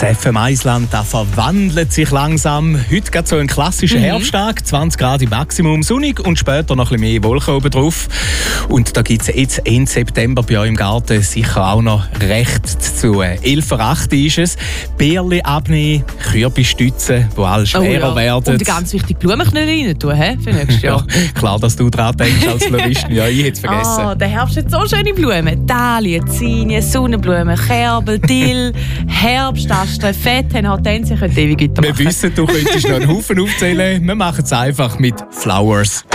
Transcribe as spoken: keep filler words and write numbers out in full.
F M Eisland, das verwandelt sich langsam. Heute geht so ein klassischer mhm. Herbsttag, zwanzig Grad im Maximum, sonnig und später noch ein bisschen mehr Wolken oben drauf. Und da gibt es jetzt Ende September bei euch im Garten sicher auch noch recht zu. elf Uhr acht ist es. Beerli abnehmen, Kürbis stützen, die alle schwerer oh ja. werden. Und ganz wichtig, Blumenknödel rein tun, he? Für nächstes Jahr. Ja, klar, dass du daran denkst als Floristin. Ja, ich hätte es vergessen. Ah, der Herbst hat so schöne Blumen. Dahlien, Zinien, Sonnenblumen, Kerbel, Dill, Herbstasteln, Fette, Hortensien, können ewig weitermachen. Wir wissen, du könntest noch einen Haufen aufzählen. Wir machen es einfach mit Flowers.